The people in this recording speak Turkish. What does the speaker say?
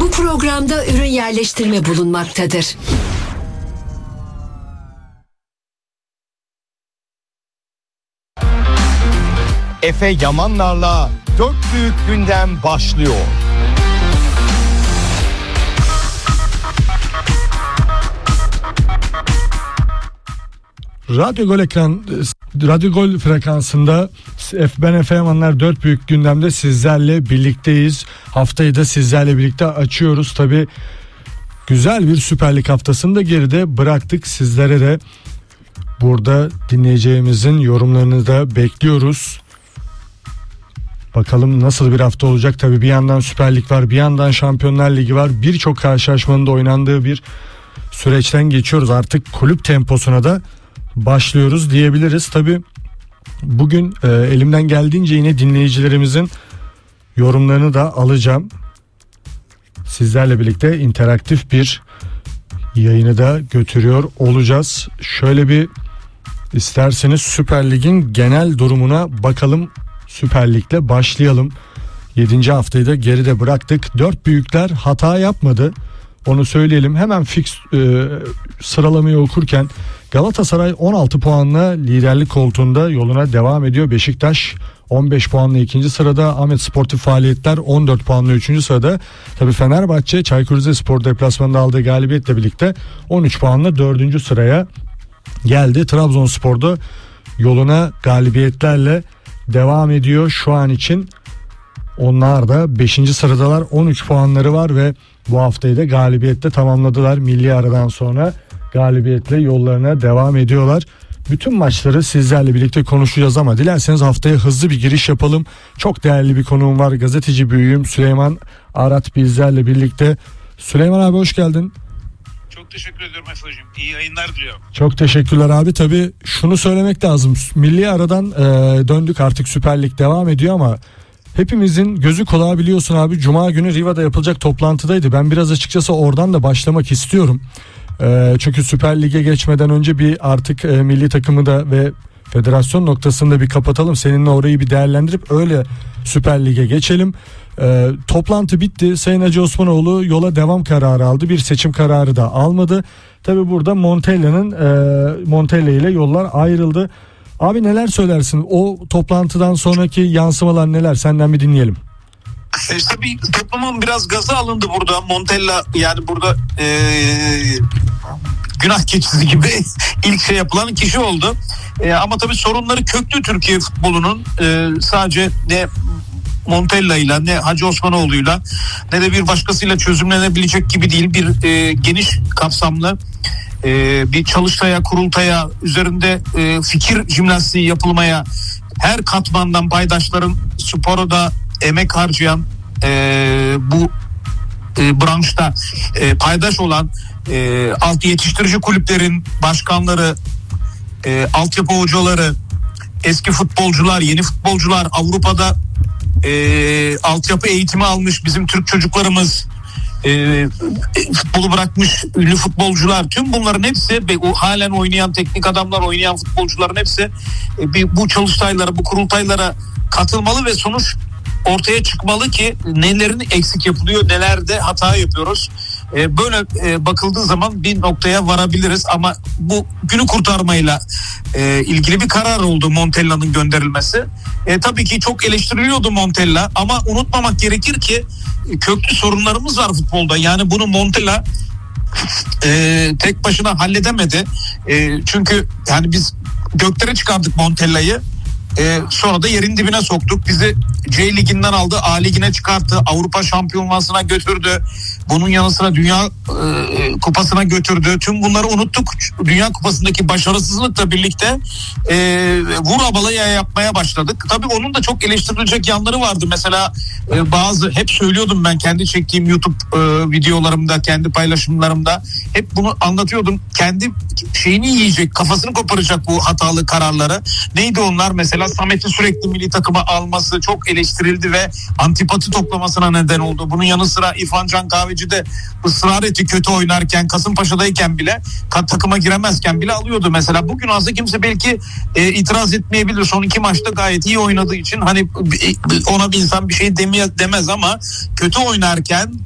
Bu programda ürün yerleştirme bulunmaktadır. Efe Yamanlar'la 4 büyük gündem başlıyor. Radyo Gol frekansında ben Efe Yamanlar 4 büyük gündemde sizlerle birlikteyiz. Haftayı da sizlerle birlikte açıyoruz. Tabii güzel bir Süper Lig haftasını da geride bıraktık. Sizlere de burada dinleyeceğimizin yorumlarını da bekliyoruz. Bakalım nasıl bir hafta olacak. Tabii bir yandan Süper Lig var, bir yandan Şampiyonlar Ligi var. Birçok karşılaşmanın da oynandığı bir süreçten geçiyoruz. Artık kulüp temposuna da başlıyoruz diyebiliriz. Tabii bugün elimden geldiğince yine dinleyicilerimizin yorumlarını da alacağım. Sizlerle birlikte interaktif bir yayını da götürüyor olacağız. Şöyle bir isterseniz Süper Lig'in genel durumuna bakalım. Süper Lig'le başlayalım. 7. haftayı da geride bıraktık. 4 büyükler hata yapmadı. Onu söyleyelim. Hemen sıralamayı okurken Galatasaray 16 puanla liderlik koltuğunda yoluna devam ediyor. Beşiktaş 15 puanla 2. sırada. Ahmet Sportif Faaliyetler 14 puanla 3. sırada. Tabii Fenerbahçe Çaykur Rizespor deplasmanında aldığı galibiyetle birlikte 13 puanla 4. sıraya geldi. Trabzonspor'da yoluna galibiyetlerle devam ediyor şu an için. Onlar da 5. sıradalar, 13 puanları var ve bu haftayı da galibiyette tamamladılar. Milli aradan sonra galibiyetle yollarına devam ediyorlar. Bütün maçları sizlerle birlikte konuşacağız ama dilerseniz haftaya hızlı bir giriş yapalım. Çok değerli bir konuğum var. Gazeteci büyüğüm Süleyman Arat bizlerle birlikte. Süleyman abi hoş geldin. Çok teşekkür ediyorum Efe'cim. İyi yayınlar diliyorum. Çok teşekkürler abi. Tabii şunu söylemek lazım. Milli aradan döndük, artık Süper Lig devam ediyor ama hepimizin gözü kulağı biliyorsun abi. Cuma günü Riva'da yapılacak toplantıdaydı. Ben biraz açıkçası oradan da başlamak istiyorum. Çünkü Süper Lig'e geçmeden önce bir artık milli takımı da ve federasyon noktasında bir kapatalım. Seninle orayı bir değerlendirip öyle Süper Lig'e geçelim. Toplantı bitti. Sayın Hacı Osmanoğlu yola devam kararı aldı. Bir seçim kararı da almadı. Tabii burada Montella ile yollar ayrıldı. Abi neler söylersin? O toplantıdan sonraki yansımalar neler? Senden bir dinleyelim. Tabii toplumun biraz gazı alındı burada. Montella yani burada günah keçisi gibi ilk şey yapılan kişi oldu. Ama tabii sorunları köklü Türkiye futbolunun. Sadece ne Montella'yla ne Hacı Osmanoğlu'yla ne de bir başkasıyla çözümlenebilecek gibi değil. Bir geniş kapsamlı bir çalıştaya, kurultaya, üzerinde fikir jimnastiği yapılmaya, her katmandan paydaşların spora da emek harcayan bu branşta paydaş olan alt yetiştirici kulüplerin başkanları, altyapı hocaları, eski futbolcular, yeni futbolcular, Avrupa'da altyapı eğitimi almış bizim Türk çocuklarımız, futbolu bırakmış ünlü futbolcular, tüm bunların hepsi ve o halen oynayan teknik adamlar, oynayan futbolcuların hepsi bu çalıştaylara, bu kurultaylara katılmalı ve sonuç ortaya çıkmalı ki nelerin eksik yapılıyor, nelerde hata yapıyoruz. Böyle bakıldığı zaman bir noktaya varabiliriz ama bu günü kurtarmayla ilgili bir karar oldu Montella'nın gönderilmesi. Tabii ki çok eleştiriliyordu Montella ama unutmamak gerekir ki köklü sorunlarımız var futbolda. Yani bunu Montella tek başına halledemedi. Çünkü yani biz göklere çıkardık Montella'yı. Sonra da yerin dibine soktuk. Bizi C Ligi'nden aldı, A Ligi'ne çıkarttı, Avrupa Şampiyonası'na götürdü. Bunun yanı sıra Dünya Kupası'na götürdü. Tüm bunları unuttuk. Dünya Kupası'ndaki başarısızlıkla birlikte vur abalaya yapmaya başladık. Tabii onun da çok eleştirilecek yanları vardı. Mesela bazı, hep söylüyordum ben kendi çektiğim YouTube videolarımda, kendi paylaşımlarımda hep bunu anlatıyordum. Kendi şeyini yiyecek, kafasını koparacak bu hatalı kararları. Neydi onlar? Mesela Samet'i sürekli milli takıma alması çok eleştirildi ve antipati toplamasına neden oldu. Bunun yanı sıra İrfan Can Kahveci de ısrar etti, kötü oynarken, Kasımpaşa'dayken bile, takıma giremezken bile alıyordu mesela. Bugün aslında kimse belki itiraz etmeyebilir. Son 2 maçta gayet iyi oynadığı için hani ona bir insan bir şey demez ama kötü oynarken